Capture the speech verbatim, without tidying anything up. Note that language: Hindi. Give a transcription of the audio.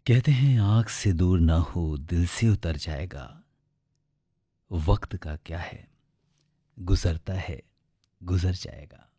कहते हैं आँख से दूर ना हो दिल से उतर जाएगा। वक्त का क्या है, गुजरता है गुजर जाएगा।